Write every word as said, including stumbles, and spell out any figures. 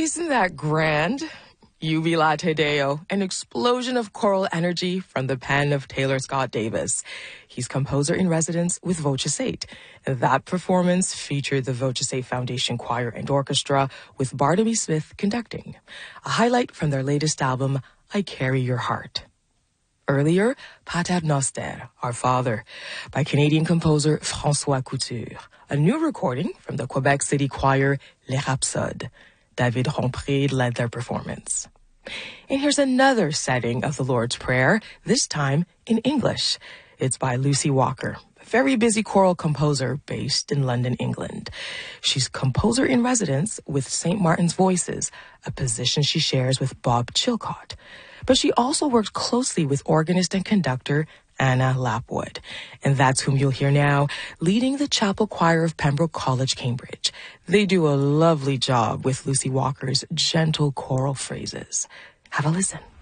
Isn't that grand? Jubilate Deo, an explosion of choral energy from the pen of Taylor Scott Davis. He's composer in residence with Voce eight. That performance featured the Voce eight Foundation Choir and Orchestra with Barnaby Smith conducting. A highlight from their latest album, I Carry Your Heart. Earlier, Pater Noster, Our Father, by Canadian composer François Couture. A new recording from the Quebec City Choir, Les Rhapsodes. David Rompré led their performance. And here's another setting of the Lord's Prayer, this time in English. It's by Lucy Walker, a very busy choral composer based in London, England. She's composer in residence with Saint Martin's Voices, a position she shares with Bob Chilcott. But she also worked closely with organist and conductor Anna Lapwood. And that's whom you'll hear now, leading the chapel choir of Pembroke College, Cambridge. They do a lovely job with Lucy Walker's gentle choral phrases. Have a listen.